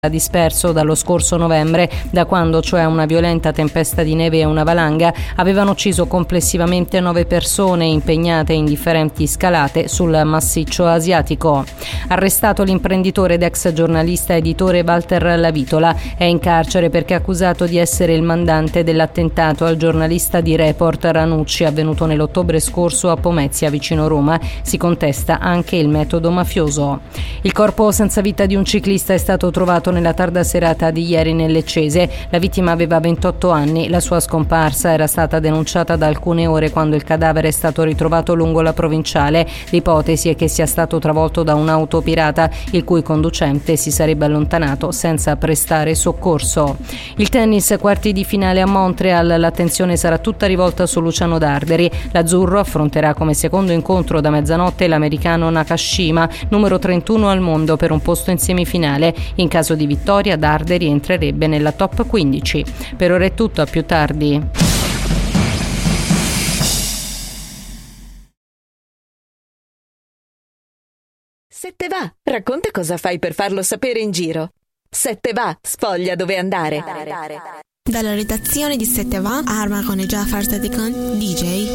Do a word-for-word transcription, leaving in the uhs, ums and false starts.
disperso dallo scorso novembre, da quando cioè una violenta tempesta di neve e una valanga avevano ucciso complessivamente nove persone impegnate in differenti scalate sul massiccio asiatico. Arrestato l'imprenditore ed ex giornalista editore Walter Lavitola, è in carcere perché accusato di essere il mandante dell'attentato al giornalista di Report Ranucci avvenuto nell'ottobre scorso a Pomezia vicino Roma. Si contesta anche il metodo mafioso. Il corpo senza vita di un ciclista è stato trovato nella tarda serata di ieri nel Leccese. La vittima aveva ventotto anni. La sua scomparsa era stata denunciata da alcune ore quando il cadavere è stato ritrovato lungo la provinciale. L'ipotesi è che sia stato travolto da un'auto pirata, il cui conducente si sarebbe allontanato senza prestare soccorso. Il tennis, quarti di finale a Montreal. L'attenzione sarà tutta rivolta su Luciano Darderi. L'azzurro affronterà come secondo incontro da mezzanotte l'americano Nakashima, numero trentuno al mondo, per un posto in semifinale. In caso di di vittoria, Darderi entrerebbe nella top quindici. Per ora è tutto, a più tardi. Se te va, racconta cosa fai per farlo sapere in giro. Se te va, sfoglia dove andare. Dalla redazione di Se te va, Arma con e Jafar Sadikan, D J.